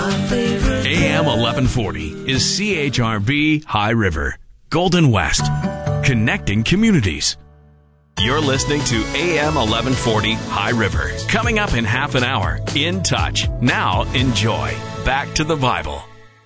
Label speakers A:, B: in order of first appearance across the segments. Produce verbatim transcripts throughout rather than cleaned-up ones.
A: my favorite.
B: A M eleven forty is C H R V High River, Golden West, connecting communities. You're listening to A M eleven forty High River. Coming up in half an hour, In Touch. Now enjoy. Back to the Bible.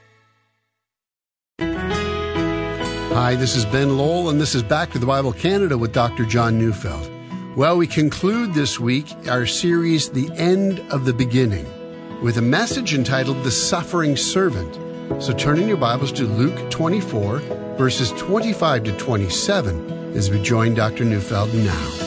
C: Hi, this is Ben Lowell, and this is Back to the Bible Canada with Doctor John Neufeld. Well, we conclude this week our series, The End of the Beginning, with a message entitled The Suffering Servant. So turn in your Bibles to Luke twenty-four, verses twenty-five to twenty-seven, as we join Doctor Neufeld now.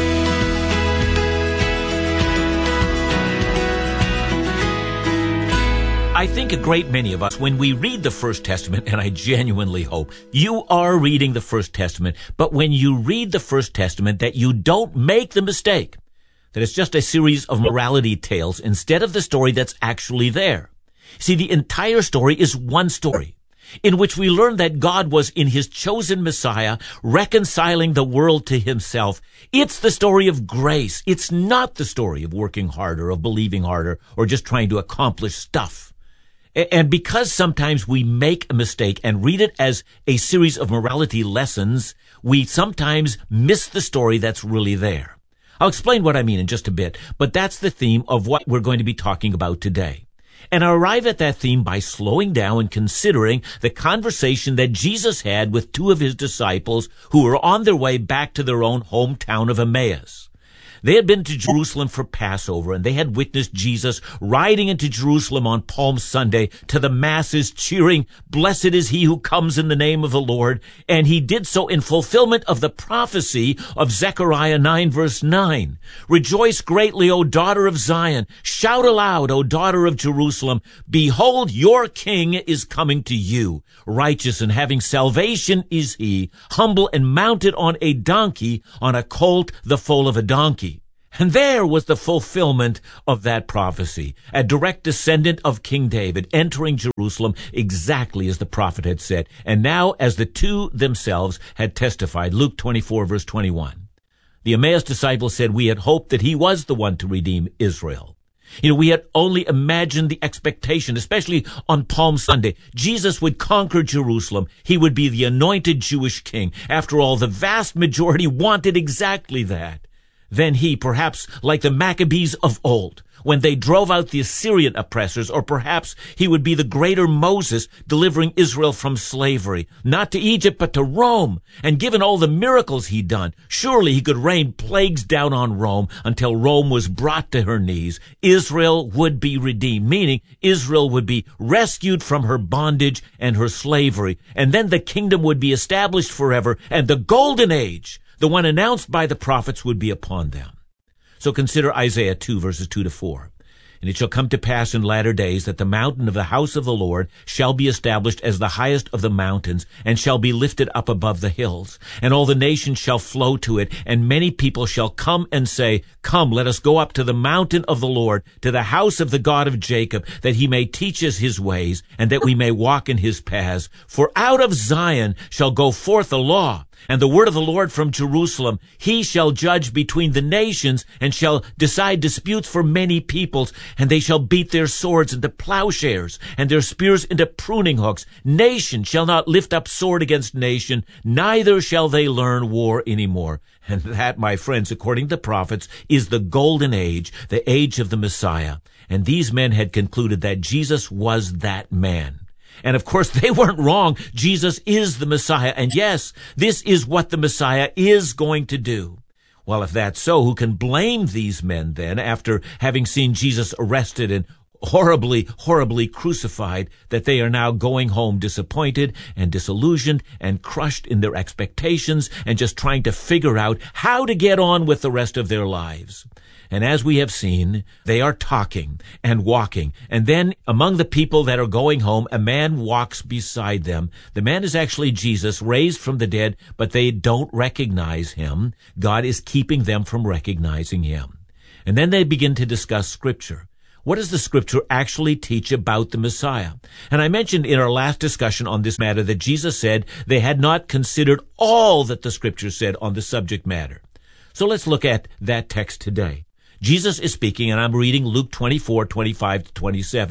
D: I think a great many of us, when we read the First Testament, and I genuinely hope you are reading the First Testament, but when you read the First Testament, that you don't make the mistake that it's just a series of morality tales instead of the story that's actually there. See, the entire story is one story in which we learn that God was in his chosen Messiah reconciling the world to himself. It's the story of grace. It's not the story of working harder, of believing harder, or just trying to accomplish stuff. And because sometimes we make a mistake and read it as a series of morality lessons, we sometimes miss the story that's really there. I'll explain what I mean in just a bit, but that's the theme of what we're going to be talking about today. And I arrive at that theme by slowing down and considering the conversation that Jesus had with two of his disciples who were on their way back to their own hometown of Emmaus. They had been to Jerusalem for Passover, and they had witnessed Jesus riding into Jerusalem on Palm Sunday to the masses cheering, "Blessed is he who comes in the name of the Lord." And he did so in fulfillment of the prophecy of Zechariah nine, verse nine. "Rejoice greatly, O daughter of Zion. Shout aloud, O daughter of Jerusalem. Behold, your king is coming to you. Righteous and having salvation is he, humble and mounted on a donkey, on a colt, the foal of a donkey." And there was the fulfillment of that prophecy, a direct descendant of King David entering Jerusalem exactly as the prophet had said, and now as the two themselves had testified. Luke twenty-four, verse twenty-one. The Emmaus disciples said, "We had hoped that he was the one to redeem Israel." You know, we had only imagined the expectation, especially on Palm Sunday. Jesus would conquer Jerusalem. He would be the anointed Jewish king. After all, the vast majority wanted exactly that. Then he, perhaps like the Maccabees of old, when they drove out the Assyrian oppressors, or perhaps he would be the greater Moses delivering Israel from slavery, not to Egypt, but to Rome. And given all the miracles he'd done, surely he could rain plagues down on Rome until Rome was brought to her knees. Israel would be redeemed, meaning Israel would be rescued from her bondage and her slavery. And then the kingdom would be established forever, and the golden age, the one announced by the prophets, would be upon them. So consider Isaiah two, verses two to four. "And it shall come to pass in latter days that the mountain of the house of the Lord shall be established as the highest of the mountains, and shall be lifted up above the hills. And all the nations shall flow to it, and many people shall come and say, Come, let us go up to the mountain of the Lord, to the house of the God of Jacob, that he may teach us his ways, and that we may walk in his paths. For out of Zion shall go forth the law, and the word of the Lord from Jerusalem. He shall judge between the nations, and shall decide disputes for many peoples. And they shall beat their swords into plowshares, and their spears into pruning hooks. Nation shall not lift up sword against nation, neither shall they learn war any more." And that, my friends, according to the prophets, is the golden age, the age of the Messiah. And these men had concluded that Jesus was that man. And of course, they weren't wrong. Jesus is the Messiah. And yes, this is what the Messiah is going to do. Well, if that's so, who can blame these men then, after having seen Jesus arrested and horribly, horribly crucified, that they are now going home disappointed and disillusioned and crushed in their expectations and just trying to figure out how to get on with the rest of their lives? And as we have seen, they are talking and walking. And then among the people that are going home, a man walks beside them. The man is actually Jesus, raised from the dead, but they don't recognize him. God is keeping them from recognizing him. And then they begin to discuss Scripture. What does the Scripture actually teach about the Messiah? And I mentioned in our last discussion on this matter that Jesus said they had not considered all that the Scripture said on the subject matter. So let's look at that text today. Jesus is speaking, and I'm reading Luke twenty-four, twenty-five to twenty-seven.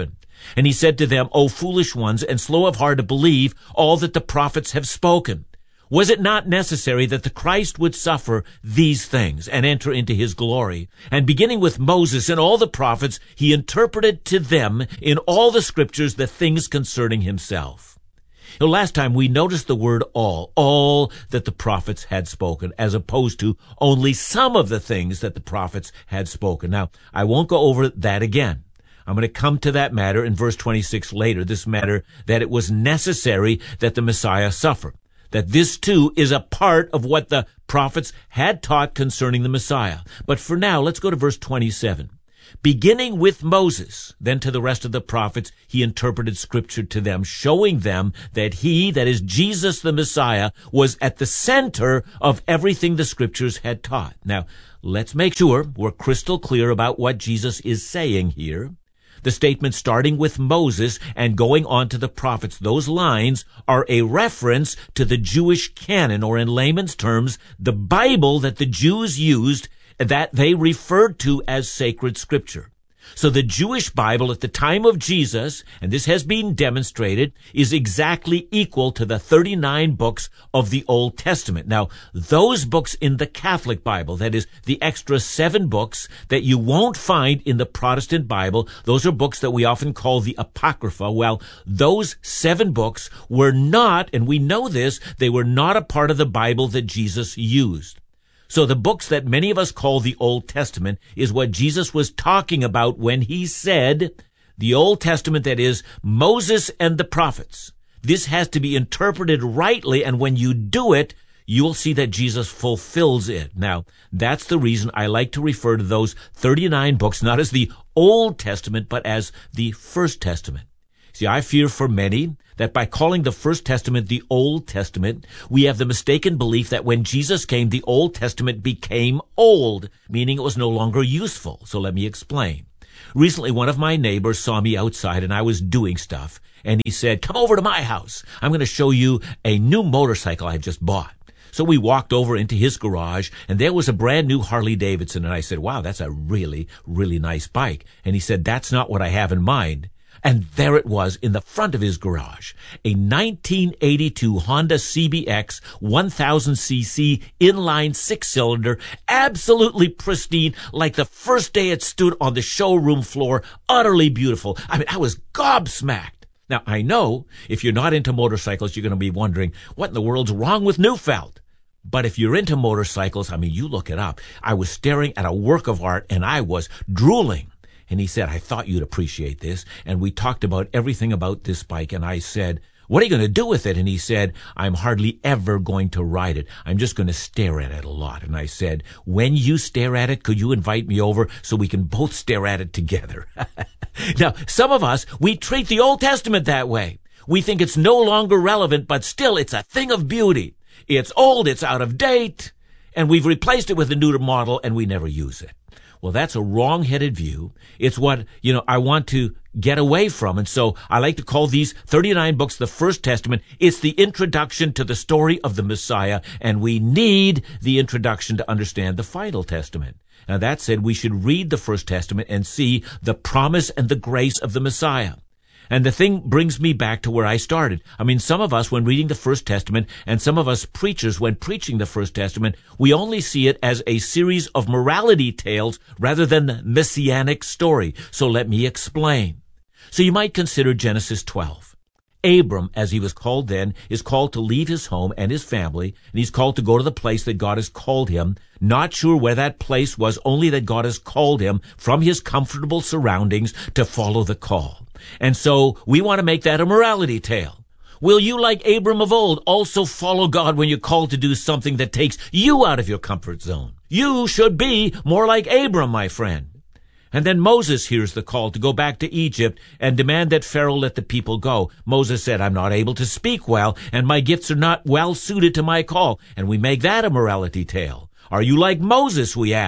D: And he said to them, O foolish ones, and slow of heart to believe all that the prophets have spoken. Was it not necessary that the Christ would suffer these things and enter into his glory? And beginning with Moses and all the prophets, he interpreted to them in all the scriptures the things concerning himself. Now, last time we noticed the word all, all that the prophets had spoken, as opposed to only some of the things that the prophets had spoken. Now, I won't go over that again. I'm going to come to that matter in verse twenty-six later, this matter that it was necessary that the Messiah suffer. That this too is a part of what the prophets had taught concerning the Messiah. But for now, let's go to verse twenty-seven. Beginning with Moses, then to the rest of the prophets, he interpreted scripture to them, showing them that he, that is Jesus the Messiah, was at the center of everything the scriptures had taught. Now, let's make sure we're crystal clear about what Jesus is saying here. The statement starting with Moses and going on to the prophets, those lines are a reference to the Jewish canon, or in layman's terms, the Bible that the Jews used, that they referred to as sacred scripture. So the Jewish Bible at the time of Jesus, and this has been demonstrated, is exactly equal to the thirty-nine books of the Old Testament. Now, those books in the Catholic Bible, that is, the extra seven books that you won't find in the Protestant Bible, those are books that we often call the Apocrypha. Well, those seven books were not, and we know this, they were not a part of the Bible that Jesus used. So the books that many of us call the Old Testament is what Jesus was talking about when he said, the Old Testament, that is, Moses and the prophets. This has to be interpreted rightly, and when you do it, you will see that Jesus fulfills it. Now, that's the reason I like to refer to those thirty-nine books not as the Old Testament, but as the First Testament. See, I fear for many that by calling the First Testament the Old Testament, we have the mistaken belief that when Jesus came, the Old Testament became old, meaning it was no longer useful. So let me explain. Recently, one of my neighbors saw me outside and I was doing stuff, and he said, come over to my house. I'm going to show you a new motorcycle I've just bought. So we walked over into his garage, and there was a brand new Harley Davidson, and I said, wow, that's a really, really nice bike. And he said, that's not what I have in mind. And there it was in the front of his garage, a nineteen eighty-two Honda C B X one thousand c c inline six-cylinder, absolutely pristine, like the first day it stood on the showroom floor, utterly beautiful. I mean, I was gobsmacked. Now, I know if you're not into motorcycles, you're going to be wondering, what in the world's wrong with Neufeld? But if you're into motorcycles, I mean, you look it up. I was staring at a work of art, and I was drooling. And he said, I thought you'd appreciate this. And we talked about everything about this bike. And I said, what are you going to do with it? And he said, I'm hardly ever going to ride it. I'm just going to stare at it a lot. And I said, when you stare at it, could you invite me over so we can both stare at it together? Now, some of us, we treat the Old Testament that way. We think it's no longer relevant, but still it's a thing of beauty. It's old, it's out of date, and we've replaced it with a newer model, and we never use it. Well, that's a wrong-headed view. It's what, you know, I want to get away from. And so I like to call these thirty-nine books the First Testament. It's the introduction to the story of the Messiah, and we need the introduction to understand the final testament. Now, that said, we should read the First Testament and see the promise and the grace of the Messiah. And the thing brings me back to where I started. I mean, some of us, when reading the First Testament, and some of us preachers, when preaching the First Testament, we only see it as a series of morality tales rather than the messianic story. So let me explain. So you might consider Genesis twelve. Abram, as he was called then, is called to leave his home and his family, and he's called to go to the place that God has called him, not sure where that place was, only that God has called him from his comfortable surroundings to follow the call. And so we want to make that a morality tale. Will you, like Abram of old, also follow God when you're called to do something that takes you out of your comfort zone? You should be more like Abram, my friend. And then Moses hears the call to go back to Egypt and demand that Pharaoh let the people go. Moses said, I'm not able to speak well, and my gifts are not well suited to my call. And we make that a morality tale. Are you like Moses, we ask?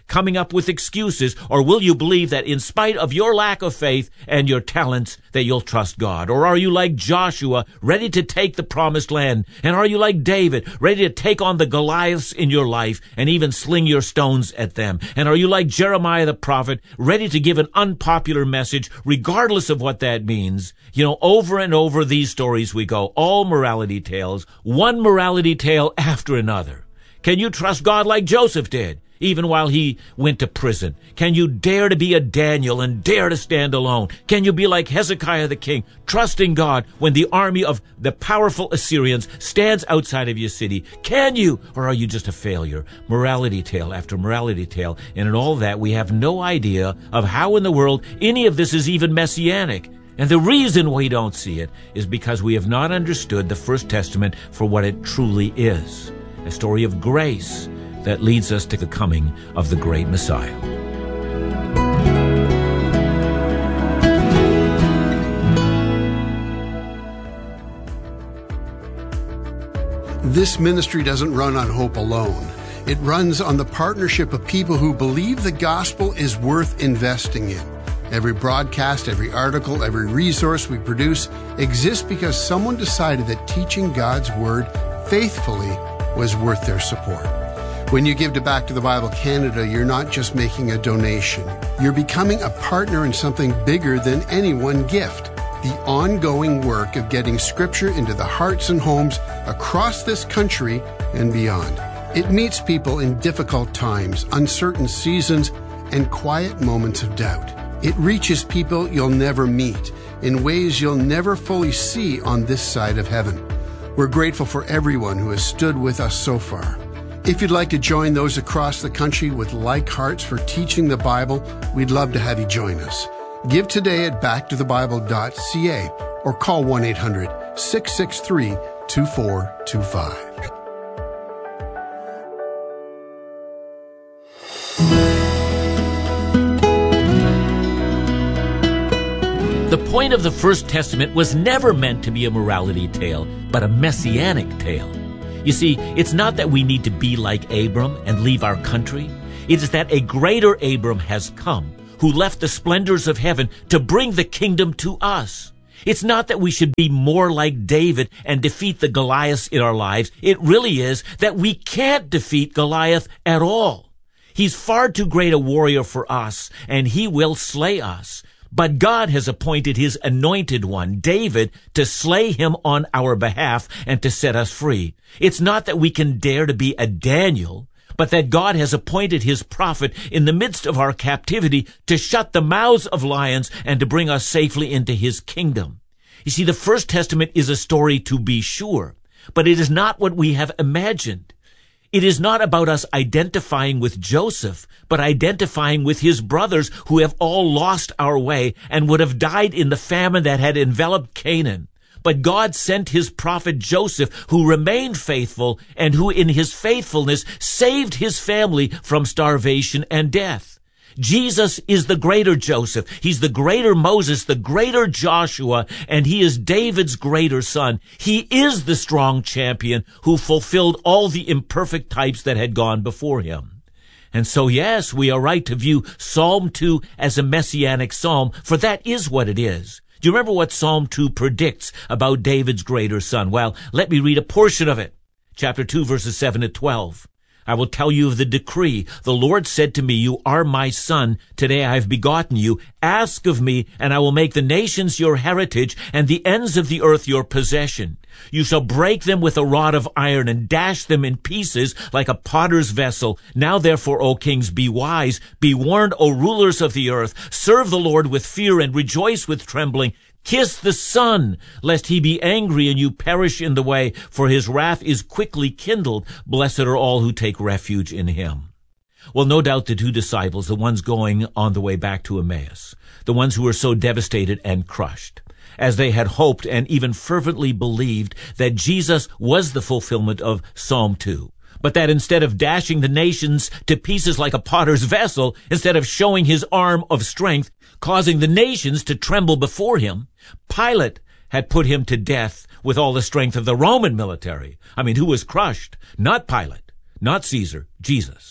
D: coming up with excuses? Or will you believe that in spite of your lack of faith and your talents, that you'll trust God? Or are you like Joshua, ready to take the promised land? And are you like David, ready to take on the Goliaths in your life and even sling your stones at them? And are you like Jeremiah the prophet, ready to give an unpopular message, regardless of what that means? You know, over and over these stories we go, all morality tales, one morality tale after another. Can you trust God like Joseph did, even while he went to prison? Can you dare to be a Daniel and dare to stand alone? Can you be like Hezekiah the king, trusting God when the army of the powerful Assyrians stands outside of your city? Can you? Or are you just a failure? Morality tale after morality tale. And in all that, we have no idea of how in the world any of this is even messianic. And the reason we don't see it is because we have not understood the First Testament for what it truly is. A story of grace that leads us to the coming of the great Messiah.
C: This ministry doesn't run on hope alone. It runs on the partnership of people who believe the gospel is worth investing in. Every broadcast, every article, every resource we produce exists because someone decided that teaching God's Word faithfully was worth their support. When you give to Back to the Bible Canada, you're not just making a donation. You're becoming a partner in something bigger than any one gift. The ongoing work of getting Scripture into the hearts and homes across this country and beyond. It meets people in difficult times, uncertain seasons, and quiet moments of doubt. It reaches people you'll never meet in ways you'll never fully see on this side of heaven. We're grateful for everyone who has stood with us so far. If you'd like to join those across the country with like hearts for teaching the Bible, we'd love to have you join us. Give today at back to the bible dot c a or call one eight hundred, six six three, two four two five.
D: The point of the First Testament was never meant to be a morality tale, but a messianic tale. You see, it's not that we need to be like Abram and leave our country. It is that a greater Abram has come, who left the splendors of heaven to bring the kingdom to us. It's not that we should be more like David and defeat the Goliaths in our lives. It really is that we can't defeat Goliath at all. He's far too great a warrior for us, and he will slay us. But God has appointed his anointed one, David, to slay him on our behalf and to set us free. It's not that we can dare to be a Daniel, but that God has appointed his prophet in the midst of our captivity to shut the mouths of lions and to bring us safely into his kingdom. You see, the First Testament is a story, to be sure, but it is not what we have imagined. It is not about us identifying with Joseph, but identifying with his brothers who have all lost our way and would have died in the famine that had enveloped Canaan. But God sent his prophet Joseph, who remained faithful and who in his faithfulness saved his family from starvation and death. Jesus is the greater Joseph. He's the greater Moses, the greater Joshua, and he is David's greater son. He is the strong champion who fulfilled all the imperfect types that had gone before him. And so, yes, we are right to view Psalm two as a messianic psalm, for that is what it is. Do you remember what Psalm two predicts about David's greater son? Well, let me read a portion of it. Chapter two, verses seven to twelve. I will tell you of the decree. The Lord said to me, you are my son. Today I have begotten you. Ask of me, and I will make the nations your heritage and the ends of the earth your possession. You shall break them with a rod of iron and dash them in pieces like a potter's vessel. Now therefore, O kings, be wise. Be warned, O rulers of the earth. Serve the Lord with fear and rejoice with trembling. Kiss the Son, lest he be angry and you perish in the way, for his wrath is quickly kindled. Blessed are all who take refuge in him. Well, no doubt the two disciples, the ones going on the way back to Emmaus, the ones who were so devastated and crushed, as they had hoped and even fervently believed that Jesus was the fulfillment of Psalm two. But that instead of dashing the nations to pieces like a potter's vessel, instead of showing his arm of strength, causing the nations to tremble before him, Pilate had put him to death with all the strength of the Roman military. I mean, who was crushed? Not Pilate, not Caesar, Jesus.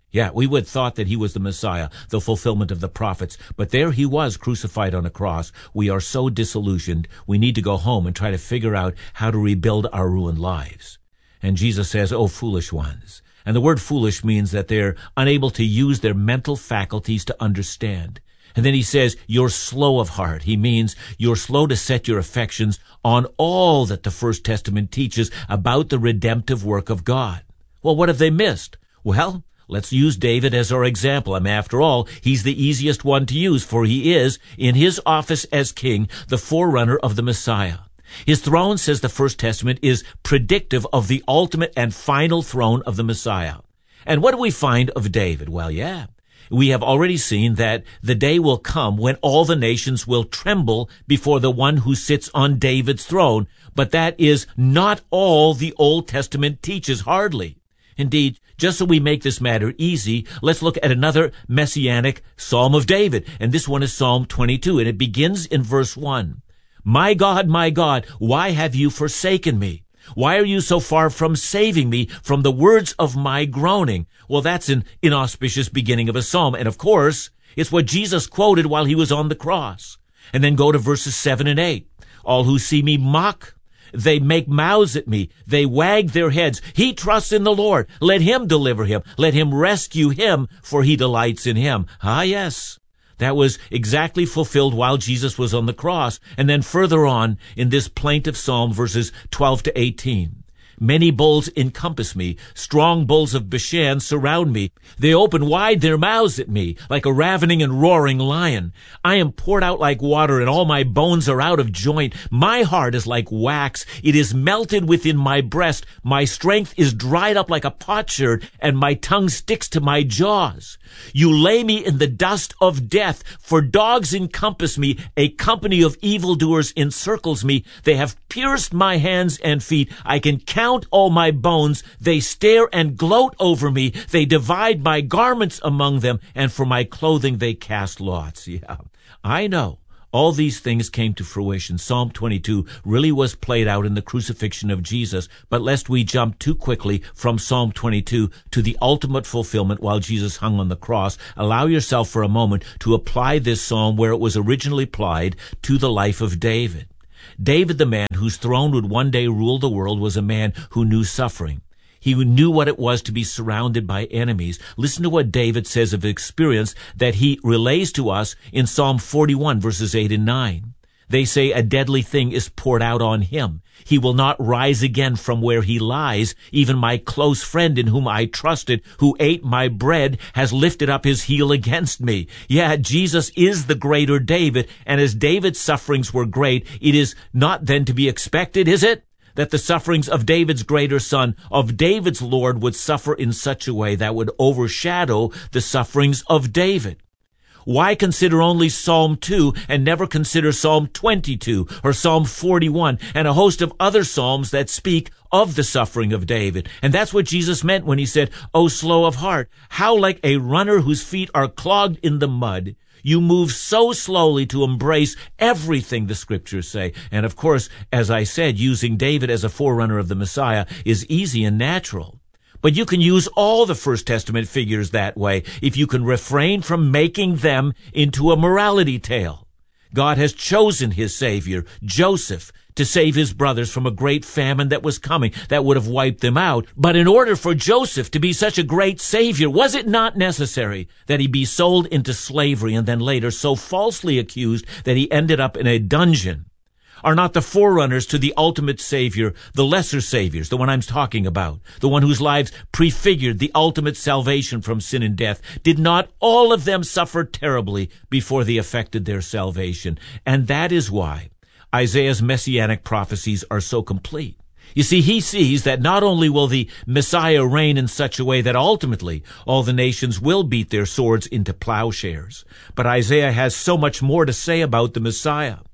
D: Yeah, we would have thought that he was the Messiah, the fulfillment of the prophets. But there he was, crucified on a cross. We are so disillusioned, we need to go home and try to figure out how to rebuild our ruined lives. And Jesus says, "Oh, foolish ones." And the word foolish means that they're unable to use their mental faculties to understand. And then he says, "You're slow of heart." He means you're slow to set your affections on all that the First Testament teaches about the redemptive work of God. Well, what have they missed? Well, let's use David as our example. I mean, after all, he's the easiest one to use, for he is, in his office as king, the forerunner of the Messiah. His throne, says the First Testament, is predictive of the ultimate and final throne of the Messiah. And what do we find of David? Well, yeah, we have already seen that the day will come when all the nations will tremble before the one who sits on David's throne. But that is not all the Old Testament teaches, hardly. Indeed, just so we make this matter easy, let's look at another messianic Psalm of David. And this one is Psalm twenty-two, and it begins in verse one. "My God, my God, why have you forsaken me? Why are you so far from saving me from the words of my groaning?" Well, that's an inauspicious beginning of a psalm. And of course, it's what Jesus quoted while he was on the cross. And then go to verses seven and eight. "All who see me mock. They make mouths at me. They wag their heads. He trusts in the Lord. Let him deliver him. Let him rescue him, for he delights in him." Ah, yes. That was exactly fulfilled while Jesus was on the cross. And then further on in this plaintive psalm, verses twelve to eighteen. "Many bulls encompass me. Strong bulls of Bashan surround me. They open wide their mouths at me, like a ravening and roaring lion. I am poured out like water, and all my bones are out of joint. My heart is like wax. It is melted within my breast. My strength is dried up like a potsherd, and my tongue sticks to my jaws. You lay me in the dust of death, for dogs encompass me. A company of evildoers encircles me. They have pierced my hands and feet. I can count all my bones. They stare and gloat over me. They divide my garments among them, and for my clothing they cast lots." Yeah, I know. All these things came to fruition. Psalm twenty-two really was played out in the crucifixion of Jesus. But lest we jump too quickly from Psalm twenty-two to the ultimate fulfillment while Jesus hung on the cross, allow yourself for a moment to apply this psalm where it was originally applied to the life of David. David, the man whose throne would one day rule the world, was a man who knew suffering. He knew what it was to be surrounded by enemies. Listen to what David says of experience that he relays to us in Psalm forty-one, verses eight and nine. They say a deadly thing is poured out on him. He will not rise again from where he lies. Even my close friend in whom I trusted, who ate my bread, has lifted up his heel against me. Yeah, Jesus is the greater David, and as David's sufferings were great, it is not then to be expected, is it, that the sufferings of David's greater son, of David's Lord, would suffer in such a way that would overshadow the sufferings of David? Why consider only Psalm two and never consider Psalm twenty-two or Psalm forty-one and a host of other psalms that speak of the suffering of David? And that's what Jesus meant when he said, "O slow of heart, how like a runner whose feet are clogged in the mud. You move so slowly to embrace everything the scriptures say." And of course, as I said, using David as a forerunner of the Messiah is easy and natural. But you can use all the First Testament figures that way if you can refrain from making them into a morality tale. God has chosen his Savior, Joseph, to save his brothers from a great famine that was coming, that would have wiped them out. But in order for Joseph to be such a great Savior, was it not necessary that he be sold into slavery and then later so falsely accused that he ended up in a dungeon? Are not the forerunners to the ultimate Savior, the lesser Saviors, the one I'm talking about, the one whose lives prefigured the ultimate salvation from sin and death? Did not all of them suffer terribly before they effected their salvation? And that is why Isaiah's messianic prophecies are so complete. You see, he sees that not only will the Messiah reign in such a way that ultimately all the nations will beat their swords into plowshares, but Isaiah has so much more to say about the Messiah.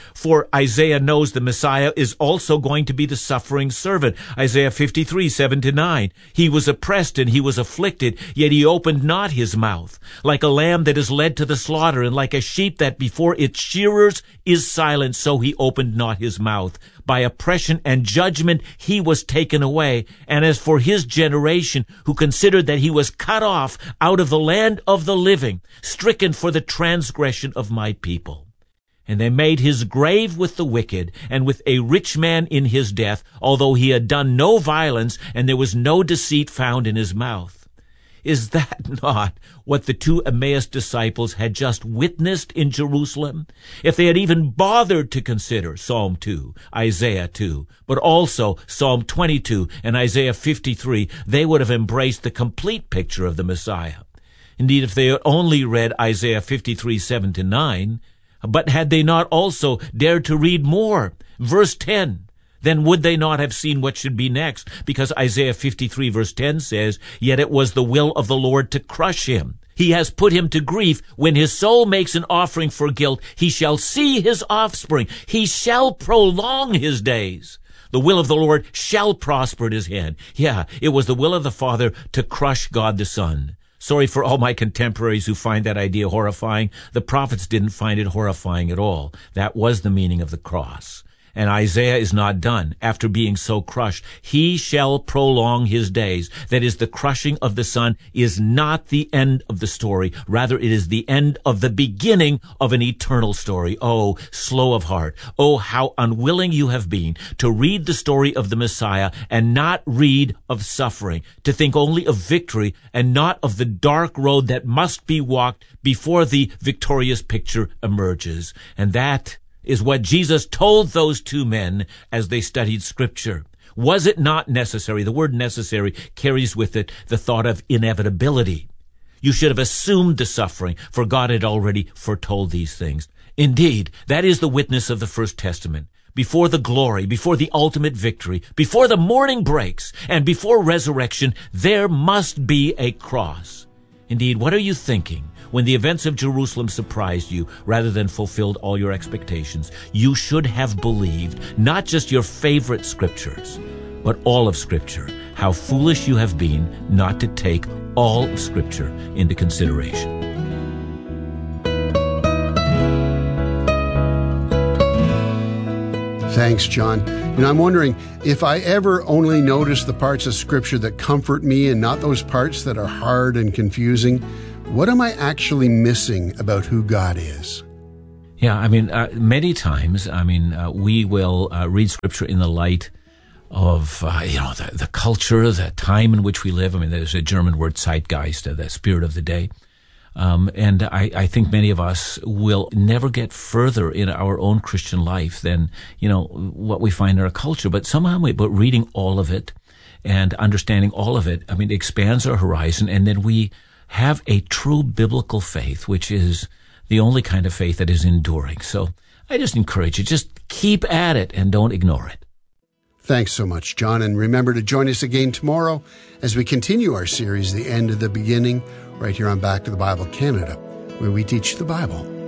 D: For Isaiah knows the Messiah is also going to be the suffering servant. Isaiah fifty-three, seven to nine. He was oppressed and he was afflicted, yet he opened not his mouth. Like a lamb that is led to the slaughter, and like a sheep that before its shearers is silent, so he opened not his mouth. By oppression and judgment he was taken away. And as for his generation, who considered that he was cut off out of the land of the living, stricken for the transgression of my people. And they made his grave with the wicked, and with a rich man in his death, although he had done no violence, and there was no deceit found in his mouth. Is that not what the two Emmaus disciples had just witnessed in Jerusalem? If they had even bothered to consider Psalm two, Isaiah two, but also Psalm twenty-two and Isaiah fifty-three, they would have embraced the complete picture of the Messiah. Indeed, if they had only read Isaiah fifty-three, seven to nine, but had they not also dared to read more, verse ten, then would they not have seen what should be next? Because Isaiah fifty-three verse ten says, "Yet it was the will of the Lord to crush him. He has put him to grief. When his soul makes an offering for guilt, he shall see his offspring. He shall prolong his days. The will of the Lord shall prosper at his hand." Yeah, it was the will of the Father to crush God the Son. Sorry for all my contemporaries who find that idea horrifying. The prophets didn't find it horrifying at all. That was the meaning of the cross. And Isaiah is not done. After being so crushed, he shall prolong his days. That is, the crushing of the Son is not the end of the story. Rather, it is the end of the beginning of an eternal story. Oh, slow of heart. Oh, how unwilling you have been to read the story of the Messiah and not read of suffering, to think only of victory and not of the dark road that must be walked before the victorious picture emerges. And that is what Jesus told those two men as they studied Scripture. Was it not necessary? The word necessary carries with it the thought of inevitability. You should have assumed the suffering, for God had already foretold these things. Indeed, that is the witness of the First Testament. Before the glory, before the ultimate victory, before the morning breaks, and before resurrection, there must be a cross. Indeed, what are you thinking when the events of Jerusalem surprised you rather than fulfilled all your expectations? You should have believed not just your favorite scriptures, but all of Scripture. How foolish you have been not to take all of Scripture into consideration.
C: Thanks, John. You know, I'm wondering if I ever only notice the parts of Scripture that comfort me and not those parts that are hard and confusing, what am I actually missing about who God is?
D: Yeah, I mean, uh, many times, I mean, uh, we will uh, read Scripture in the light of, uh, you know, the, the culture, the time in which we live. I mean, there's a German word, Zeitgeist, uh, the spirit of the day. Um, and I, I think many of us will never get further in our own Christian life than, you know, what we find in our culture. But somehow, we, but reading all of it and understanding all of it, I mean, it expands our horizon, and then we have a true biblical faith, which is the only kind of faith that is enduring. So I just encourage you, just keep at it and don't ignore it.
C: Thanks so much, John. And remember to join us again tomorrow as we continue our series, The End of the Beginning, right here on Back to the Bible Canada, where we teach the Bible